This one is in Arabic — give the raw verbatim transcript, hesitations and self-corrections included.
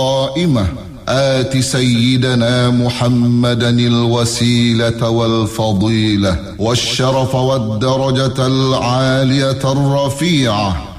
قائمة آت سيدنا محمدا الوسيلة والفضيلة والشرف والدرجة العالية الرفيعة